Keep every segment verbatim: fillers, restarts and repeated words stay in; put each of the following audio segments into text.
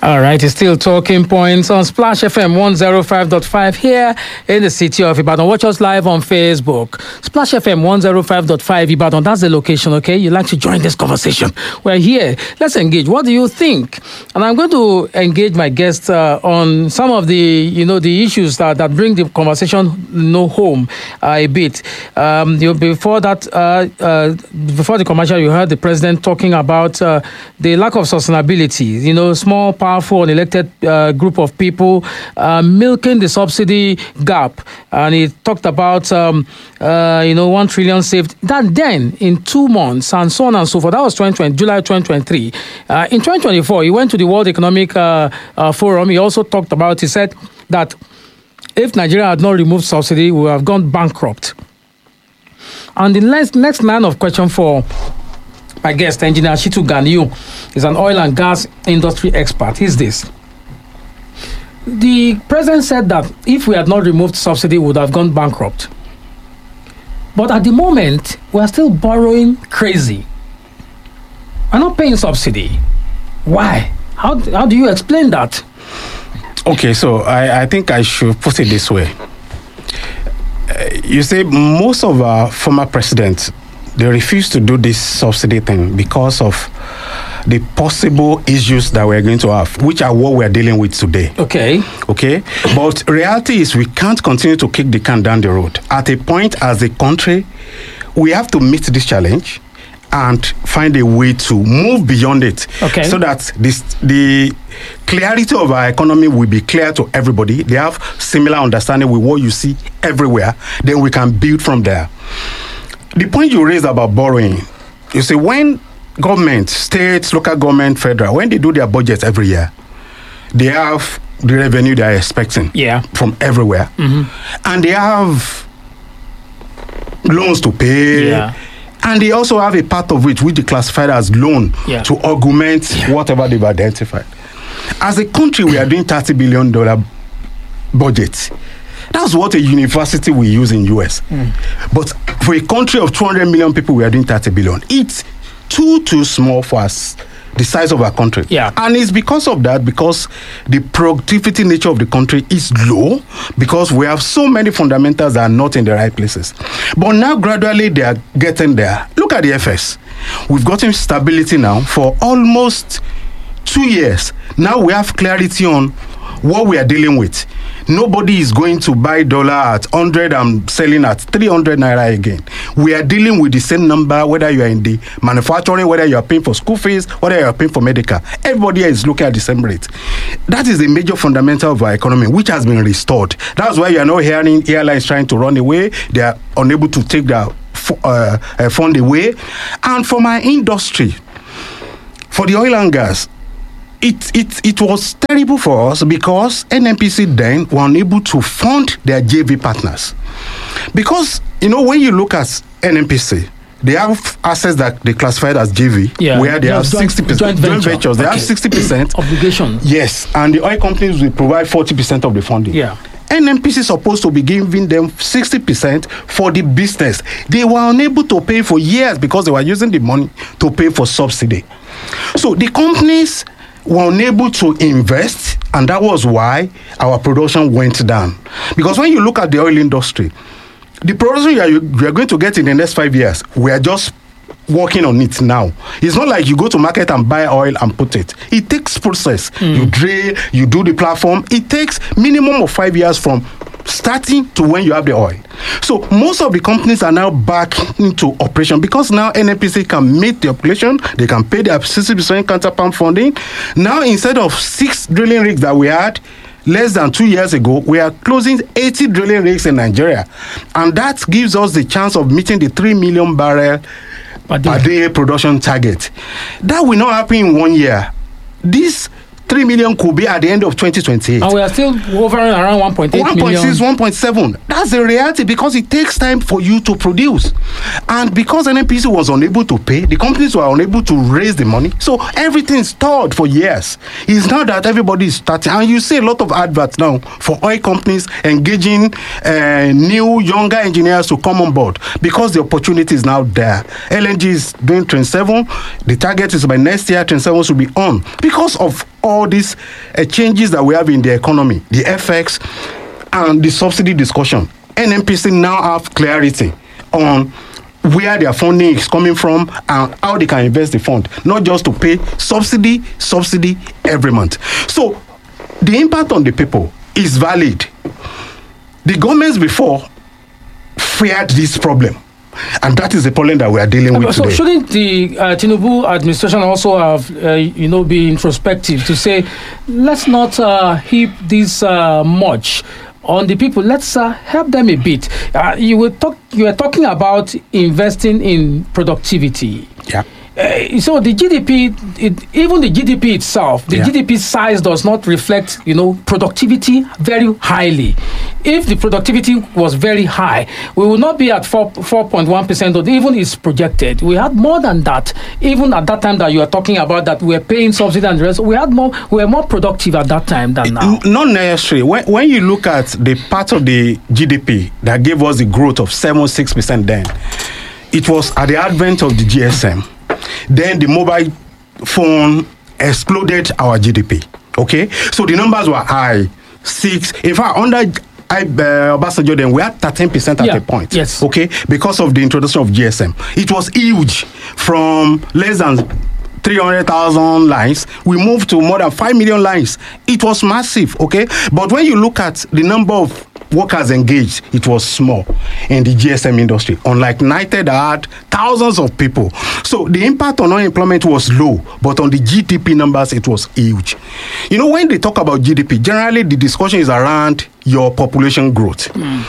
All right, it's still talking points on Splash F M one oh five point five here in the city of Ibadan. Watch us live on Facebook. Splash F M one oh five point five Ibadan. That's the location, okay? You'd like to join this conversation. We're here. Let's engage. What do you think? And I'm going to engage my guests uh, on some of the, you know, the issues that, that bring the conversation you know, home uh, a bit. Um, you know, before that, uh, uh, before the commercial, you heard the president talking about uh, the lack of sustainability. You know, small, powerful, unelected uh, group of people uh, milking the subsidy gap. And he talked about, um, uh, you know, one trillion saved. That then in two months and so on and so forth. That was twenty twenty, July twenty twenty-three. Uh, in twenty twenty-four, he went to the World Economic uh, uh, Forum. He also talked about, he said that if Nigeria had not removed subsidy, we would have gone bankrupt. And the next, next line of question for my guest, Engineer Shitu Ganiyu, is an oil and gas industry expert. Is this? The president said that if we had not removed subsidy, we would have gone bankrupt. But at the moment, we are still borrowing crazy. We're not paying subsidy. Why? How, how do you explain that? Okay, so I, I think I should put it this way. Uh, you see, most of our former presidents, they refuse to do this subsidy thing because of the possible issues that we're going to have, which are what we're dealing with today. Okay. Okay. But reality is we can't continue to kick the can down the road. At a point as a country, we have to meet this challenge and find a way to move beyond it. Okay. So that this the clarity of our economy will be clear to everybody. They have similar understanding with what you see everywhere. Then we can build from there. The point you raised about borrowing, you see, when government, states, local government, federal, when they do their budgets every year, they have the revenue they are expecting yeah. from everywhere. Mm-hmm. And they have loans to pay. Yeah. And they also have a part of it which they classified as loan yeah. to augment yeah. whatever they've identified. As a country, we are doing thirty billion dollars budget. That's what a university will use in U S. Mm. But for a country of two hundred million people, we are doing thirty billion. It's too, too small for us, the size of our country. Yeah. And it's because of that, because the productivity nature of the country is low, because we have so many fundamentals that are not in the right places. But now gradually they are getting there. Look at the F S. We've gotten stability now for almost two years. Now we have clarity on what we are dealing with. Nobody is going to buy dollar at one hundred and selling at three hundred naira again. We are dealing with the same number, whether you are in the manufacturing, whether you are paying for school fees, whether you are paying for medical. Everybody is looking at the same rate. That is a major fundamental of our economy, which has been restored. That's why you are not hearing airlines trying to run away. They are unable to take their uh, uh, fund away. And for my industry, for the oil and gas, It, it it was terrible for us because N N P C then were unable to fund their J V partners. Because, you know, when you look at N N P C, they have assets that they classified as J V, yeah. where they have sixty percent. Joint, venture. joint ventures, they okay. have sixty percent. Obligation. Yes, and the oil companies will provide forty percent of the funding. Yeah. N N P C is supposed to be giving them sixty percent for the business. They were unable to pay for years because they were using the money to pay for subsidy. So the companies were unable to invest, and that was why our production went down. Because when you look at the oil industry, the production you are, you are going to get in the next five years, we are just working on it now. It's not like you go to market and buy oil and put it. It takes process. Mm. You drill, you do the platform. It takes minimum of five years from starting to when you have the oil. So most of the companies are now back into operation because now N N P C can meet the population, they can pay their sixty percent counterpart funding. Now instead of six drilling rigs that we had less than two years ago, we are closing eighty drilling rigs in Nigeria. And that gives us the chance of meeting the three million barrel per day, per day production target. That will not happen in one year. This three million could be at the end of twenty twenty-eight. And we are still hovering around one point eight million. one point six, one point seven. That's the reality because it takes time for you to produce. And because N N P C was unable to pay, the companies were unable to raise the money. So everything stalled for years. It's not that everybody is starting. And you see a lot of adverts now for oil companies engaging uh, new, younger engineers to come on board because the opportunity is now there. L N G is doing twenty-seven. The target is by next year, twenty-seven should be on because of all these uh, changes that we have in the economy, the F X and the subsidy discussion, N N P C now have clarity on where their funding is coming from and how they can invest the fund, not just to pay subsidy, subsidy every month. So the impact on the people is valid. The governments before feared this problem, and that is the problem that we are dealing with so today. So shouldn't the uh, Tinubu administration also have, uh, you know, be introspective to say, let's not uh, heap this uh, much on the people. Let's uh, help them a bit. Uh, you were talk. You were talking about investing in productivity. Yeah. Uh, so the G D P, it, even the G D P itself, the Yeah. G D P size does not reflect, you know, productivity very highly. If the productivity was very high, we would not be at four four point one percent, or even is projected. We had more than that. Even at that time that you are talking about, that we were paying subsidy and the rest, we had more. We were more productive at that time than now. N- Not necessarily. When, when you look at the part of the G D P that gave us the growth of seven six percent, then it was at the advent of the G S M. Then the mobile phone exploded our G D P. Okay, so the numbers were high, six. In fact, under I, uh, Obasanjo, then we had thirteen percent at Yeah, a point. yes. Okay, because of the introduction of G S M, it was huge. From less than three hundred thousand lines, we moved to more than five million lines. It was massive. Okay, but when you look at the number of workers engaged, it was small in the G S M industry. Unlike United, that had thousands of people. So the impact on unemployment was low, but on the G D P numbers, it was huge. You know, when they talk about G D P, generally the discussion is around your population growth. Mm.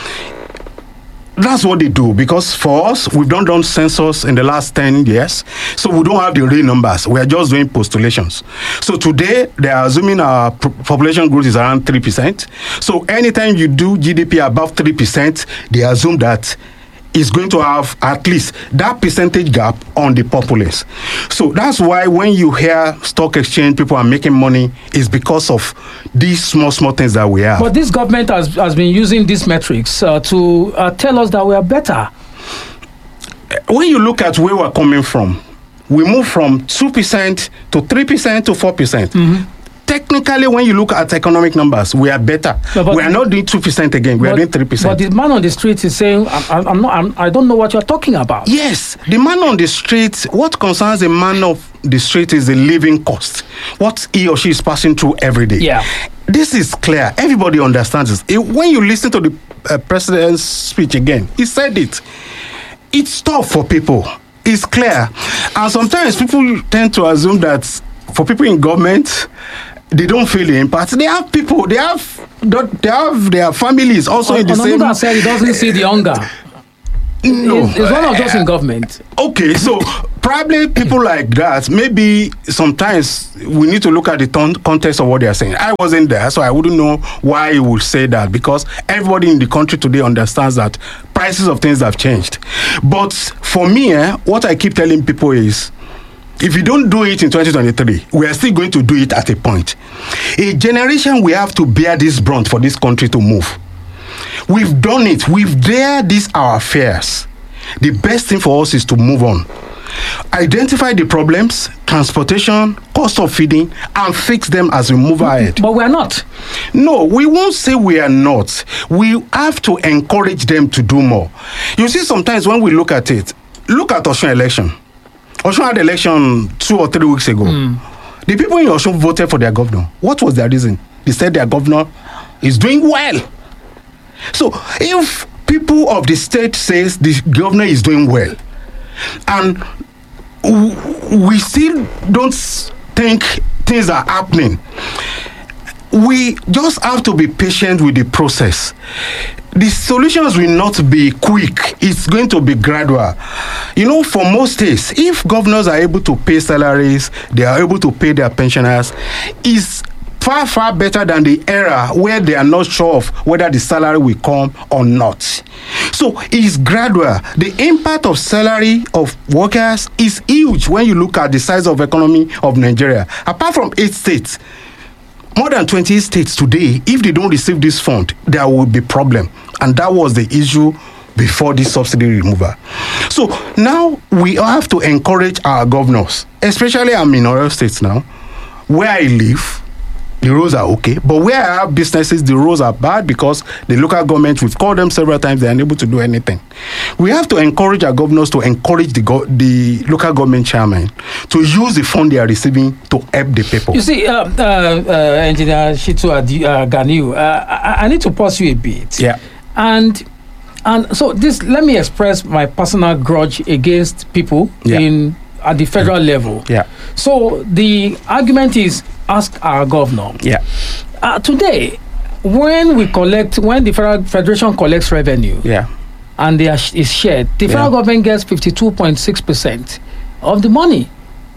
That's what they do, because for us, we've done done census in the last ten years, so we don't have the real numbers. We are just doing postulations. So today, they are assuming our p- population growth is around three percent. So anytime you do G D P above three percent, they assume that it's going to have at least that percentage gap on the populace. So that's why when you hear stock exchange, people are making money, is because of these small, small things that we have. But this government has, has been using these metrics uh, to uh, tell us that we are better. When you look at where we're coming from, we move from two percent to three percent to four percent. Mm-hmm. Technically, when you look at economic numbers, we are better. No, we are not doing two percent again. We but, are doing three percent. But the man on the street is saying, I'm, I'm not, I'm, I don't know what you're talking about. Yes, the man on the street, what concerns a man of the street is the living cost, what he or she is passing through every day. Yeah. This is clear. Everybody understands this. It, when you listen to the uh, president's speech again, he said it. It's tough for people. It's clear. And sometimes people tend to assume that for people in government, they don't feel the impact. They have people, they have they have their families also on, in the on same... Onuga said he doesn't see the hunger. No. It's one of those in government. Okay, so probably people like that, maybe sometimes we need to look at the ton- context of what they are saying. I wasn't there, so I wouldn't know why he would say that, because everybody in the country today understands that prices of things have changed. But for me, eh, what I keep telling people is, if you don't do it in twenty twenty-three, we are still going to do it at a point. A generation, we have to bear this brunt for this country to move. We've done it. We've dared these our affairs. The best thing for us is to move on. Identify the problems, transportation, cost of feeding, and fix them as we move ahead. But we're not. No, we won't say we are not. We have to encourage them to do more. You see, sometimes when we look at it, look at Osun election. Osun had election two or three weeks ago. Mm. The people in Osun voted for their governor. What was their reason? They said their governor is doing well. So if people of the state says the governor is doing well, and we still don't think things are happening, we just have to be patient with the process. The solutions will not be quick. It's going to be gradual. You know, for most states, if governors are able to pay salaries, they are able to pay their pensioners, is far, far better than the era where they are not sure of whether the salary will come or not. So it's gradual. The impact of salary of workers is huge when you look at the size of economy of Nigeria. Apart from eight states, more than twenty states today, if they don't receive this fund, there will be problem. And that was the issue before this subsidy removal. So now we have to encourage our governors, especially our minority states now, where I live. the roads are okay. But where I have businesses, the roads are bad because the local government, we've called them several times, they're unable to do anything. We have to encourage our governors to encourage the go- the local government chairman to use the fund they are receiving to help the people. You see, uh, uh, uh, Engineer Shitu Adi- uh, Ganiu, uh, I, I need to pause you a bit. Yeah. And and so this, let me express my personal grudge against people Yeah. in at the federal level. Yeah. So the argument is, ask our governor. Yeah. Uh, today, when we collect, when the federal federation collects revenue, Yeah. and they are sh- is shared, the federal Yeah. government gets fifty-two point six percent of the money.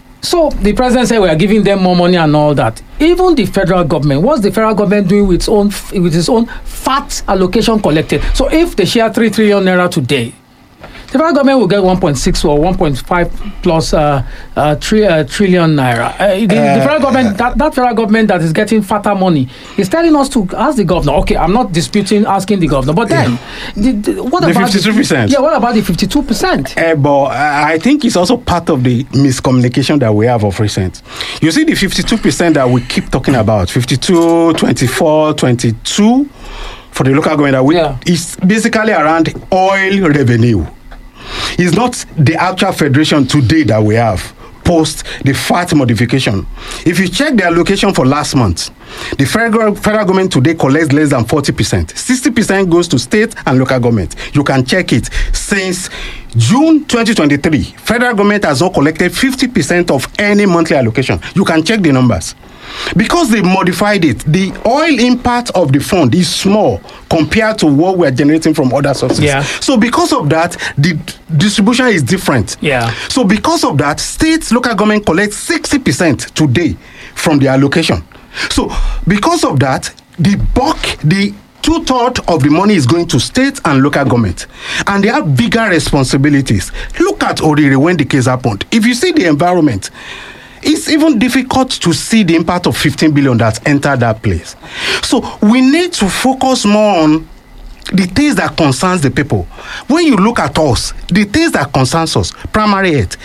So the president said we are giving them more money and all that. Even the federal government, what's the federal government doing with its own f- with its own fat allocation collected? So if they share three trillion naira today, the federal government will get one point six or one point five plus uh, uh, tri- uh, trillion naira. Uh, the, the Uh, federal government, that, that federal government that is getting fatter money, is telling us to ask the governor. Okay, I'm not disputing asking the governor, but then the, the, what The about fifty-two percent? Yeah, what about the fifty-two percent? Uh, but I I think it's also part of the miscommunication that we have of recent. You see, the fifty-two percent that we keep talking about, fifty-two, twenty-four, twenty-two for the local government, that we, Yeah. is basically around oil revenue. It's not the actual federation today that we have post the F A T modification. If you check the allocation for last month, the federal, federal government today collects less than forty percent. sixty percent goes to state and local government. You can check it. Since June twenty twenty-three, federal government has not collected fifty percent of any monthly allocation. You can check the numbers. Because they modified it, the oil impact of the fund is small compared to what we are generating from other sources. Yeah. So because of that, the d- distribution is different. Yeah. So because of that, states, local government collects sixty percent today from the allocation. So because of that, the bulk, the two-thirds of the money is going to state and local government. And they have bigger responsibilities. Look at Orire when the case happened. If you see the environment, it's even difficult to see the impact of fifteen billion that's entered that place. So we need to focus more on the things that concerns the people. When you look at us, the things that concerns us, primary health,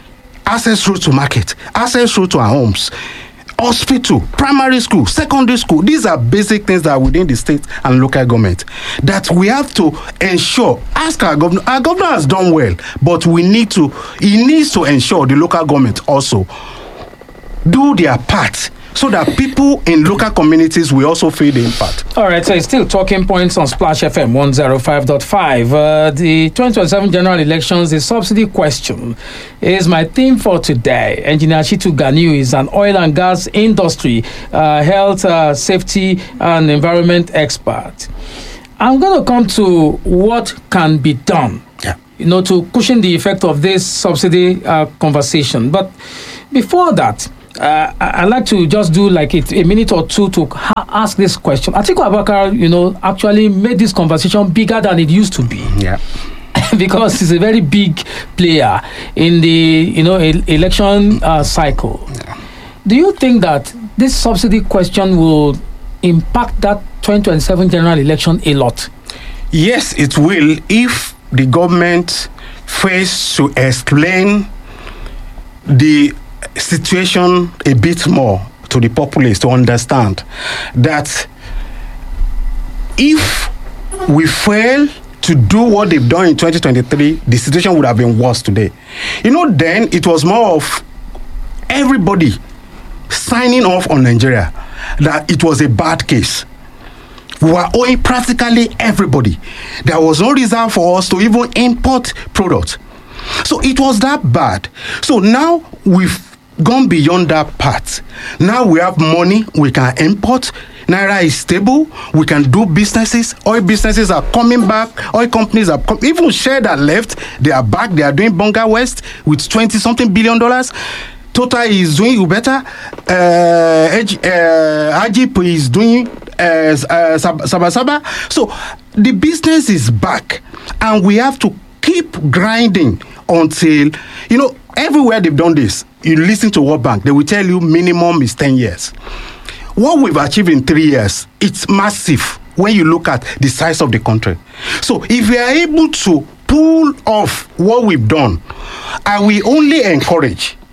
access route to market, access route to our homes, hospital, primary school, secondary school, these are basic things that are within the state and local government that we have to ensure. Ask our governor. Our governor has done well, but we need to, he needs to ensure the local government also do their part so that people in local communities will also feel the impact. All right, so it's still talking points on Splash F M one oh five point five. Uh, the twenty twenty-seven general elections, the subsidy question is my theme for today. Engineer Shitu Ganiu is an oil and gas industry, uh, health, uh, safety, and environment expert. I'm going to come to what can be done, Yeah. you know, to cushion the effect of this subsidy uh, conversation. But before that, Uh, I- I'd like to just do like it, a minute or two to ha- ask this question. Atiku Abubakar, you know, actually made this conversation bigger than it used to be Yeah. because he's a very big player in the, you know, e- election uh, cycle. Do you think that this subsidy question will impact that twenty twenty-seven general election a lot? Yes, it will if the government fails to explain the situation a bit more to the populace to understand that if we fail to do what they've done in twenty twenty-three, the situation would have been worse today. You know, then it was more of everybody signing off on Nigeria that it was a bad case. We were owing practically everybody. There was no reason for us to even import products. So it was that bad. So now we've gone beyond that part. Now we have money, we can import. Naira is stable, we can do businesses. Oil businesses are coming back. Oil companies are com- even Shell that left, they are back. They are doing Bonga West with twenty something billion dollars. Total is doing better. Uh, uh, Ajip is doing uh, uh, Sab- Saba Saba. So the business is back, and we have to keep grinding until, you know, everywhere they've done this. You listen to World Bank, they will tell you minimum is ten years. What we've achieved in three years, it's massive when you look at the size of the country. So if we are able to pull off what we've done, I will only encourage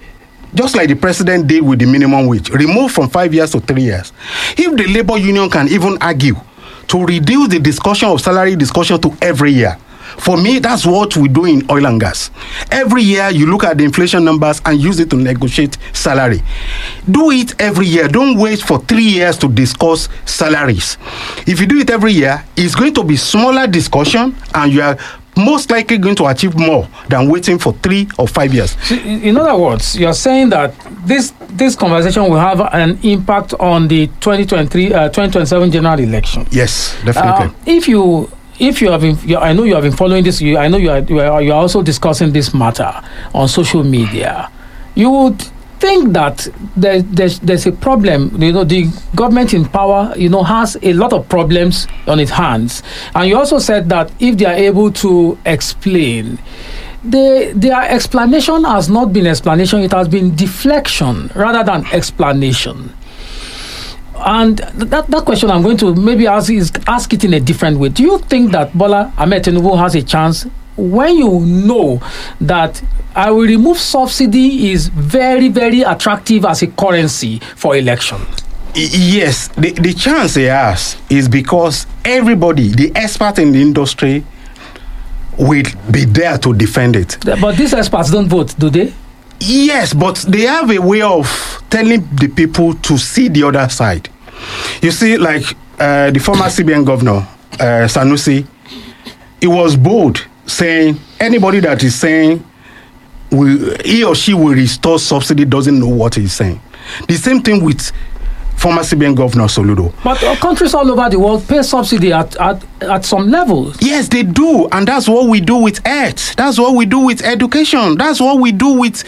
just like the president did with the minimum wage, remove from five years to three years. If the labor union can even argue to reduce the discussion of salary discussion to every year, for me, that's what we do in oil and gas. Every year, you look at the inflation numbers and use it to negotiate salary. Do it every year. Don't wait for three years to discuss salaries. If you do it every year, it's going to be smaller discussion, and you are most likely going to achieve more than waiting for three or five years. In other words, you're saying that this this conversation will have an impact on the twenty twenty-three, uh, twenty twenty-seven general election. Yes, definitely. Uh, if you If you have been, you, I know you have been following this. You, I know you are, you are. You are also discussing this matter on social media. You would think that there, there's there's a problem. You know, the government in power, you know, has a lot of problems on its hands. And you also said that if they are able to explain, they, their explanation has not been explanation. It has been deflection rather than explanation. And that, that question I'm going to maybe ask is ask it in a different way. Do you think that Bola Ahmed Tinubu has a chance when you know that I will remove subsidy is very, very attractive as a currency for election? Yes, the, the chance he has is because everybody, the expert in the industry, will be there to defend it. But these experts don't vote, do they? Yes, but they have a way of telling the people to see the other side. You see, like uh, the former C B N governor, uh, Sanusi, he was bold, saying anybody that is saying will, he or she will restore subsidy doesn't know what he's saying. The same thing with former C B N governor Soludo. But uh, countries all over the world pay subsidy at, at, at some levels. Yes, they do. And that's what we do with health. That's what we do with education. That's what we do with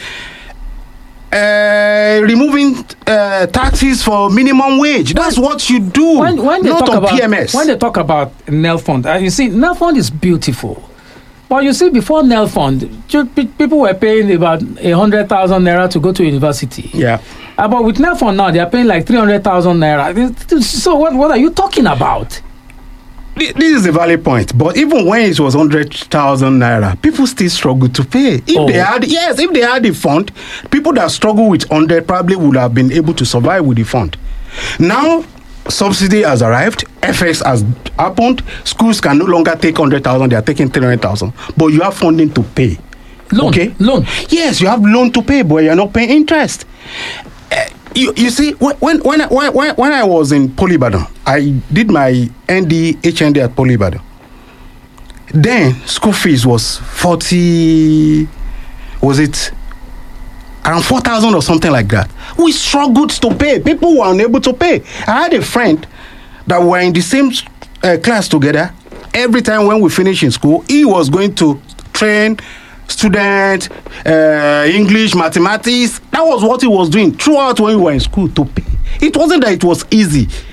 uh, removing uh, taxes for minimum wage. That's when, what you do, when, when they not talk on about, P M S. When they talk about NELFund, uh, you see, NELFund is beautiful. But you see, before NELFund, people were paying about one hundred thousand naira to go to university. Yeah. Uh, but with NELFund now, they are paying like three hundred thousand naira. So what, what are you talking about? This is a valid point. But even when it was one hundred thousand naira, people still struggle to pay. If oh. they had, yes, if they had the fund, people that struggle with one hundred probably would have been able to survive with the fund. Now, subsidy has arrived, F X has happened, schools can no longer take one hundred thousand, they are taking three hundred thousand. But you have funding to pay. Loan, okay? Loan. Yes, you have loan to pay, but you're not paying interest. Uh, you, you see, when when, when when when I was in Polybadan, I did my N D, H N D at Polybadan. Then school fees was forty, was it around four thousand or something like that. We struggled to pay. People were unable to pay. I had a friend that were in the same uh, class together. Every time when we finish in school, he was going to train students, uh, English, mathematics. That was what he was doing throughout when we were in school to pay. It wasn't that it was easy.